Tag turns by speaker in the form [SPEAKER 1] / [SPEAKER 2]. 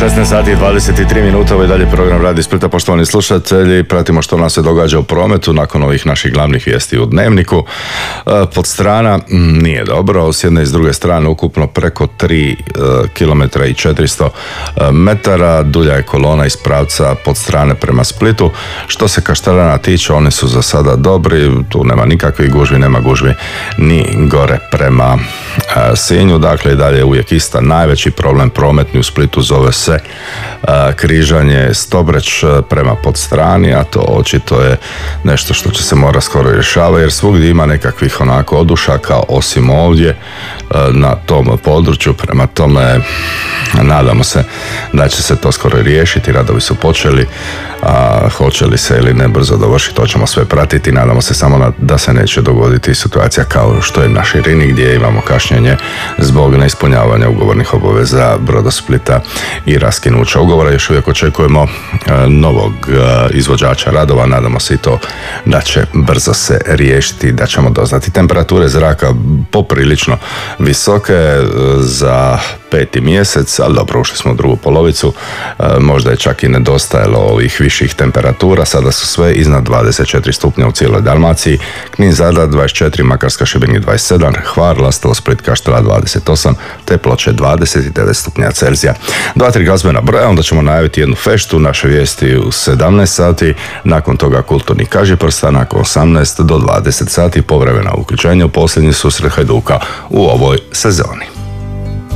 [SPEAKER 1] 16 sati i 23 minuta, ovo je dalje program Radi Splita. Poštovani slušatelji, pratimo što nam se događa u prometu nakon ovih naših glavnih vijesti u Dnevniku. Podstrana nije dobro, s jedne i s druge strane ukupno preko 3 km i 400 metara, dulja je kolona iz pravca Podstrane prema Splitu. Što se Kaštelana tiče, oni su za sada dobri, tu nema nikakvih gužvi, nema gužvi ni gore prema Sinju, dakle i dalje je uvijek ista. Najveći problem prometni u Splitu zove se križanje Stobreć prema Podstrani, a to očito je nešto što će se morati skoro rješavati, jer svugdje ima nekakvih onako odušaka, osim ovdje na tom području. Prema tome nadamo se da će se to skoro riješiti, radovi su počeli, a hoće li se ili ne brzo dovršiti, to ćemo sve pratiti. Nadamo se samo da se neće dogoditi situacija kao što je na Širini, gdje imamo kašnjenje zbog neispunjavanja ugovornih obaveza Brodosplita i raskinuća ugovora. Još uvijek očekujemo novog izvođača radova, nadamo se i to da će brzo se riješiti, da ćemo doznati. Temperature zraka poprilično visoke za 5. mjesec, ali dobro, ušli smo u drugu polovicu, možda je čak i nedostajalo ovih viših temperatura, sada su sve iznad 24 stupnja u cijeloj Dalmaciji, Knin, Zadar 24, Makarska, Šibenik 27, Hvar, Lastovo, Split, Kaštela 28, te Ploče 29 stupnja Celzija. 2-3 glazbena broja, onda ćemo najaviti jednu feštu, naše vijesti u 17 sati, nakon toga kulturni kažiprsta, nakon 18 do 20 sati povremena uključenja u posljednji susret Hajduka u ovoj sezoni.